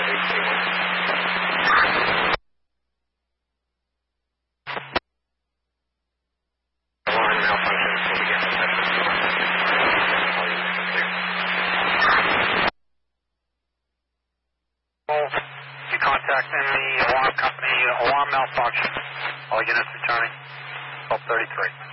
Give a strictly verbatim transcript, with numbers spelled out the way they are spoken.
You contacting the alarm company, alarm malfunction. All units returning. twelve thirty-three.